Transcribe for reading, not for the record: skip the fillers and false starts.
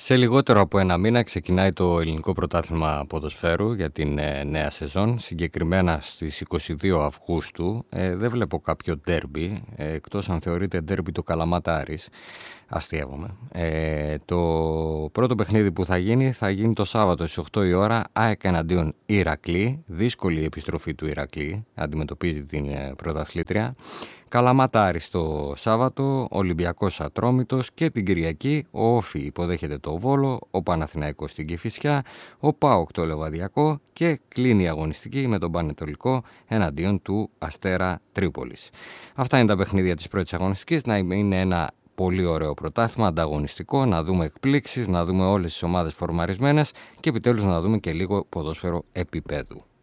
Σε λιγότερο από ένα μήνα ξεκινάει το ελληνικό πρωτάθλημα ποδοσφαίρου για την νέα σεζόν, συγκεκριμένα στις 22 Αυγούστου. Δεν βλέπω κάποιο ντέρμπι, εκτός αν θεωρείται ντέρμπι το Καλαμάτα Άρης. Αστείευομαι. Το πρώτο παιχνίδι που θα γίνει το Σάββατο στις 8 η ώρα, ΑΕΚ εναντίον Ηρακλή. Δύσκολη επιστροφή του Ηρακλή, αντιμετωπίζει την πρωταθλήτρια. Καλαμάτα Άρης το Σάββατο, Ολυμπιακός Ατρόμητος, και την Κυριακή ο Όφι υποδέχεται το Βόλο, ο Παναθηναϊκός στην Κηφισιά, ο ΠΑΟΚ το Λεβαδιακό και κλείνει η αγωνιστική με τον Πανετολικό εναντίον του Αστέρα Τρίπολης. Αυτά είναι τα παιχνίδια της πρώτης αγωνιστικής. Να είναι ένα πολύ ωραίο πρωτάθλημα, ανταγωνιστικό, να δούμε εκπλήξεις, να δούμε όλες τις ομάδες φορμαρισμένες και επιτέλους να δούμε και λίγο ποδόσφαιρο επίπεδου.